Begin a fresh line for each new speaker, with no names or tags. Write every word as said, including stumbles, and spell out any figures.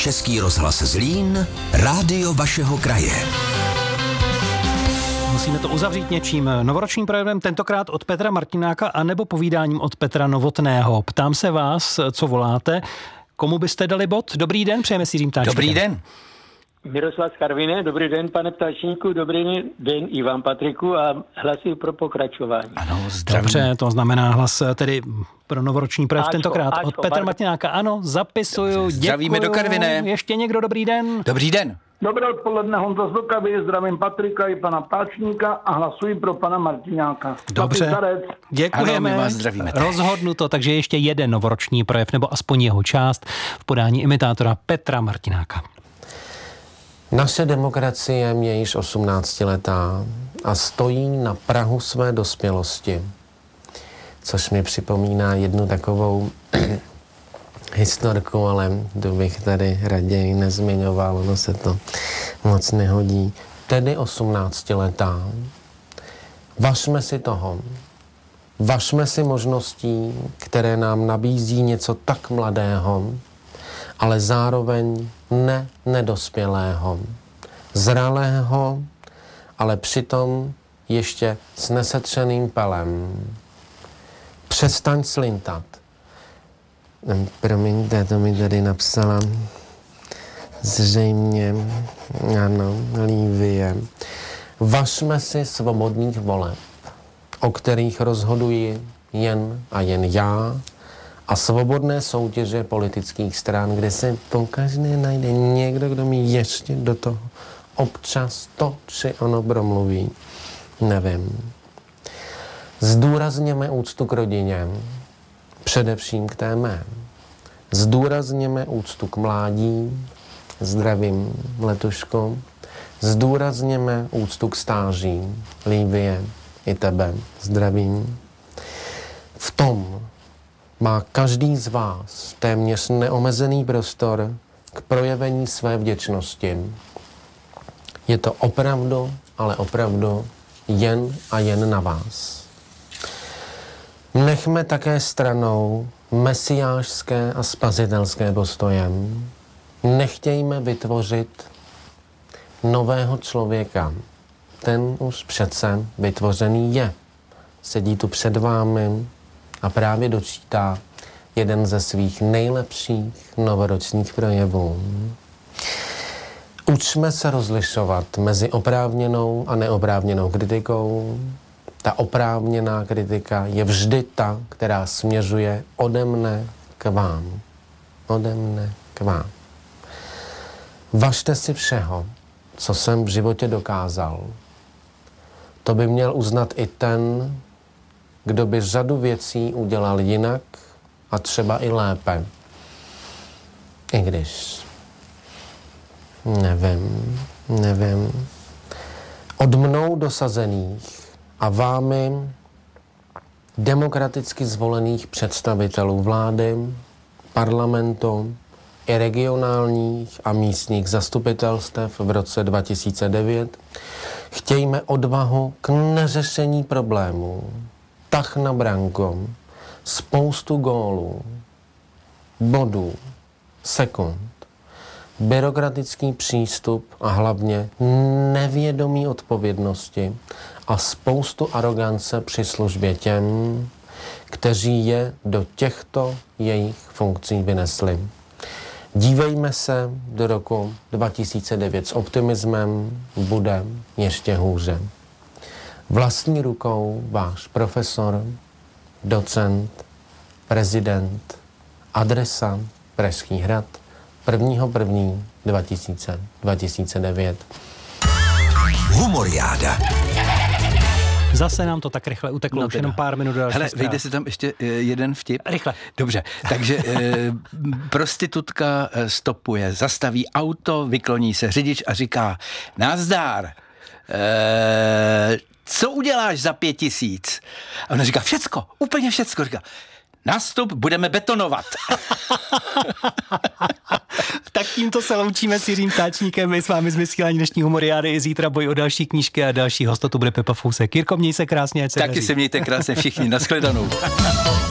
Český rozhlas Zlín, rádio vašeho kraje.
Musíme to uzavřít něčím novoročním projevem, tentokrát od Petra Martináka, anebo povídáním od Petra Novotného. Ptám se vás, co voláte, komu byste dali bod? Dobrý den, přejeme si Jiřím Ptáčníkem.
Dobrý den.
Miroslav z Karviné, dobrý den, pane Ptáčníku, dobrý den i vám, Patriku, a hlasy pro pokračování.
Ano, zdravím.
Dobře, to znamená hlas tedy pro novoroční projev
Ačko,
tentokrát
Ačko,
od Petra
pardon.
Martináka. Ano, zapisuju, děkuju.
Zdravíme do Karviné.
Ještě někdo, dobrý den?
Dobrý den.
Dobré odpoledne, Honza z Vltavy, zdravím Patrika i pana Ptáčníka a hlasuji pro pana Martináka.
Dobře, děkujeme.
Ano, my vás zdravíme.
Rozhodnuto, takže ještě jeden novoroční projev, nebo aspoň jeho část v podání imitátora Petra Martináka.
Naše demokracie je již osmnáctiletá a stojí na prahu své dospělosti, což mi připomíná jednu takovou historku, ale to bych tady raději nezmiňoval, ono se to moc nehodí. Tedy osmnáctiletá. Važme si toho. Važme si možností, které nám nabízí něco tak mladého, ale zároveň ne nedospělého, zralého, ale přitom ještě s nesetřeným pelem. Přestaň slintat. Promiňte, to mi tady napsala zřejmě, ano, Lívie. Važme si svobodných voleb, o kterých rozhoduji jen a jen já, a svobodné soutěže politických stran, kde se pokaždé najde někdo, kdo mi ještě do toho občas to či ono promluví. Nevím. Zdůrazněme úctu k rodině, především k té mé. Zdůrazněme úctu k mládí, zdravím Letuško. Zdůrazněme úctu k stáří, Lívie, i tebe, zdravím. V tom má každý z vás téměř neomezený prostor k projevení své vděčnosti. Je to opravdu, ale opravdu jen a jen na vás. Nechme také stranou mesiášské a spasitelské postoje. Nechtějme vytvořit nového člověka. Ten už přece vytvořený je. Sedí tu před vámi a právě dočítá jeden ze svých nejlepších novoročních projevů. Učme se rozlišovat mezi oprávněnou a neoprávněnou kritikou. Ta oprávněná kritika je vždy ta, která směřuje ode mne k vám. Ode mne k vám. Važte si všeho, co jsem v životě dokázal. To by měl uznat i ten, kdo by řadu věcí udělal jinak a třeba i lépe. I když... Nevím, nevím. Od mnou dosazených a vámi demokraticky zvolených představitelů vlády, parlamentu i regionálních a místních zastupitelstev v roce dva tisíce devět chtějme odvahu k neřešení problémů, tah na branku, spoustu gólů, bodů, sekund, byrokratický přístup a hlavně nevědomí odpovědnosti a spoustu arogance při službě těm, kteří je do těchto jejich funkcí vynesli. Dívejme se do roku dva tisíce devět s optimismem, bude ještě hůře. Vlastní rukou váš profesor, docent, prezident, adresa Pražský hrad, prvního prvního dva tisíce devět.
Humoriáda.
Zase nám to tak rychle uteklo,
No
už jenom pár minut další
Hele,
zpráv.
vejde si tam ještě uh, jeden vtip.
Rychle.
Dobře, takže uh, prostitutka uh, stopuje, zastaví auto, vykloní se řidič a říká: nazdar, uh, co uděláš za pět tisíc? A ona říká: všecko, úplně všecko. Říká: nastup, budeme betonovat.
Tak tímto se loučíme s Jiřím Ptáčníkem. My s vámi z vysílání dnešní humoriády. I zítra boj o další knížky a další hosta. Tu bude Pepa Fousek. Jirko, měj se krásně.
Taky se mějte krásně všichni. Nashledanou.